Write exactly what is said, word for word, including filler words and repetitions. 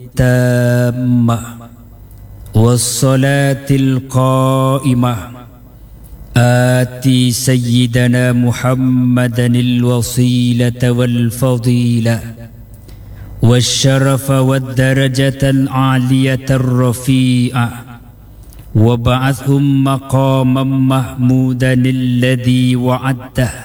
التامة والصلاة القائمة آتي سيدنا محمدا الوصيلة والفضيلة والشرف والدرجة العالية الرفيعة وابعثهم مقاما محمودا الذي وعدته